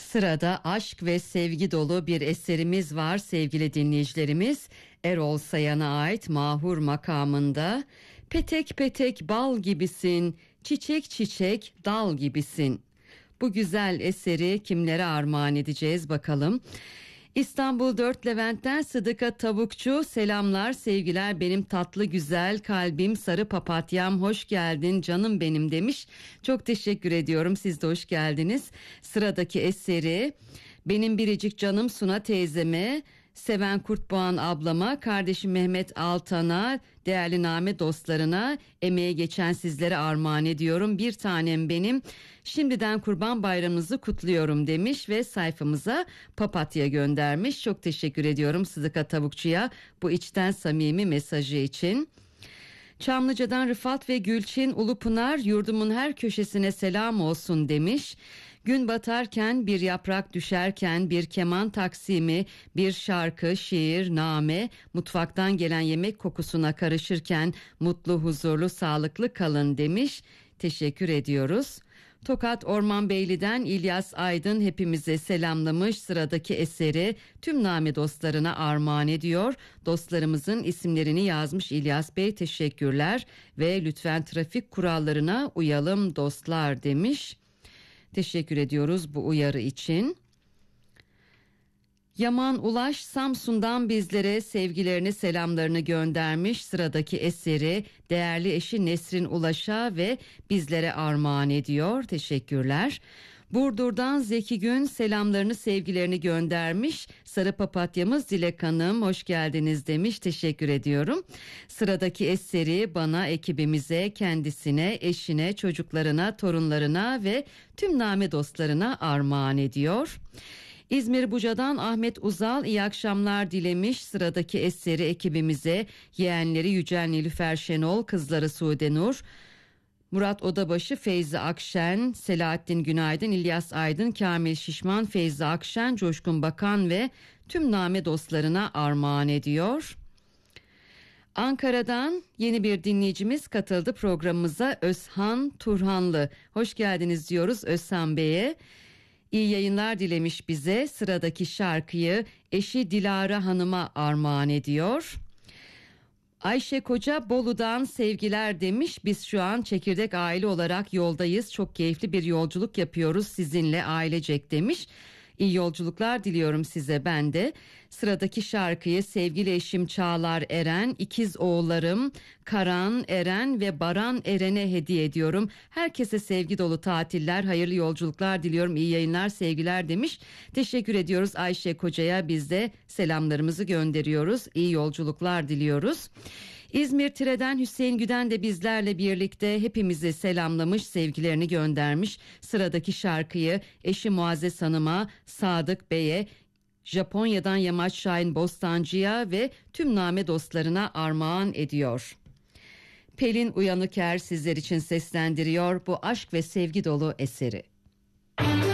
Sırada aşk ve sevgi dolu bir eserimiz var sevgili dinleyicilerimiz. Erol Sayan'a ait Mahur makamında. Petek petek bal gibisin, çiçek çiçek dal gibisin. Bu güzel eseri kimlere armağan edeceğiz bakalım. İstanbul 4 Levent'ten Sıdıka Tavukçu, selamlar sevgiler benim tatlı güzel kalbim sarı papatyam, hoş geldin canım benim demiş. Çok teşekkür ediyorum, siz de hoş geldiniz. Sıradaki eseri benim biricik canım Suna teyzeme, Seven Kurtboğan ablama, kardeşim Mehmet Altan'a, değerli Name dostlarına, emeğe geçen sizlere armağan ediyorum. Bir tanem benim, şimdiden Kurban Bayramınızı kutluyorum demiş ve sayfamıza papatya göndermiş. Çok teşekkür ediyorum Sıdıka Tavukçu'ya bu içten samimi mesajı için. Çamlıca'dan Rıfat ve Gülçin Ulupınar, yurdumun her köşesine selam olsun demiş. Gün batarken, bir yaprak düşerken, bir keman taksimi, bir şarkı, şiir, name, mutfaktan gelen yemek kokusuna karışırken mutlu, huzurlu, sağlıklı kalın demiş. Teşekkür ediyoruz. Tokat Ormanbeyli'den İlyas Aydın hepimize selamlamış. Sıradaki eseri tüm Name dostlarına armağan ediyor. Dostlarımızın isimlerini yazmış İlyas Bey, teşekkürler ve lütfen trafik kurallarına uyalım dostlar demiş. Teşekkür ediyoruz bu uyarı için. Yaman Ulaş Samsun'dan bizlere sevgilerini, selamlarını göndermiş. Sıradaki eseri değerli eşi Nesrin Ulaş'a ve bizlere armağan ediyor. Teşekkürler. Burdur'dan Zeki Gün selamlarını, sevgilerini göndermiş. Sarı papatyamız Dilek Hanım, hoş geldiniz demiş. Teşekkür ediyorum. Sıradaki eseri bana, ekibimize, kendisine, eşine, çocuklarına, torunlarına ve tüm Name dostlarına armağan ediyor. İzmir Buca'dan Ahmet Uzal iyi akşamlar dilemiş. Sıradaki eseri ekibimize, yeğenleri Yücel Nilüfer Şenol, kızları Sude Nur, Murat Odabaşı, Feyzi Akşen, Selahattin Günaydın, İlyas Aydın, Kamil Şişman, Feyzi Akşen, Coşkun Bakan ve tüm Name dostlarına armağan ediyor. Ankara'dan yeni bir dinleyicimiz katıldı programımıza, Özhan Turhanlı. Hoş geldiniz diyoruz Özhan Bey'e. İyi yayınlar dilemiş bize. Sıradaki şarkıyı eşi Dilara Hanım'a armağan ediyor. Ayşe Koca Bolu'dan sevgiler demiş. Biz şu an çekirdek aile olarak yoldayız. Çok keyifli bir yolculuk yapıyoruz sizinle ailecek demiş. İyi yolculuklar diliyorum size ben de. Sıradaki şarkıyı sevgili eşim Çağlar Eren, ikiz oğullarım Karan Eren ve Baran Eren'e hediye ediyorum. Herkese sevgi dolu tatiller, hayırlı yolculuklar diliyorum. İyi yayınlar, sevgiler demiş. Teşekkür ediyoruz Ayşe Koca'ya, biz de selamlarımızı gönderiyoruz. İyi yolculuklar diliyoruz. İzmir Tire'den Hüseyin Güden de bizlerle birlikte hepimizi selamlamış, sevgilerini göndermiş. Sıradaki şarkıyı eşi Muazzez Hanım'a, Sadık Bey'e, Japonya'dan Yamaç Şahin Bostancı'ya ve tüm Name dostlarına armağan ediyor. Pelin Uyanıker sizler için seslendiriyor bu aşk ve sevgi dolu eseri.